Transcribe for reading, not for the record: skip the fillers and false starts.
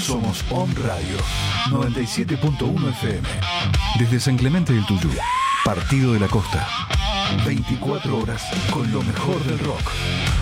Somos On Radio 97.1 FM. Desde San Clemente del Tuyú, Partido de la Costa. 24 horas con lo mejor del rock.